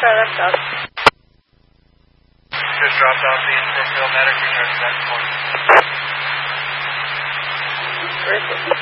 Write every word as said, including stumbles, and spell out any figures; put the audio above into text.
Charlie, I'm sorry. Just dropped off the Brookville medic. Return to that point. Where is it?